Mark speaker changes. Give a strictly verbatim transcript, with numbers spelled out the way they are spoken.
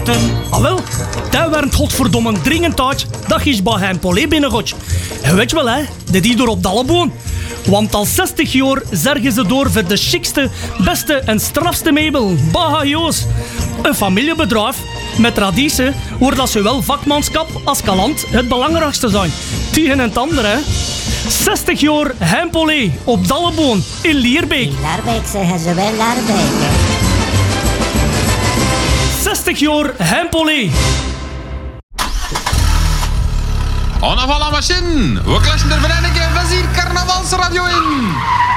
Speaker 1: Maarten?
Speaker 2: Ah wel, dat werd godverdomme dringend uit dat je bij hem Polé binnengooit. En weet je wel, hè, dat die door op Dalleboon. Want al zestig jaar zorgen ze door voor de chicste, beste en strafste meubel. Baha Joos. Een familiebedrijf met traditie waar dat zowel vakmanschap als kalant het belangrijkste zijn. Tegen en het andere, hè. zestig jaar Hempolé op Dalleboon in Lierbeek.
Speaker 3: In Laarbeek zeggen ze wel Laarbeek, hè.
Speaker 2: zestig jaar Hempolé.
Speaker 4: On a la machine. We klatschen er vereniging van hier carnavalsradio in.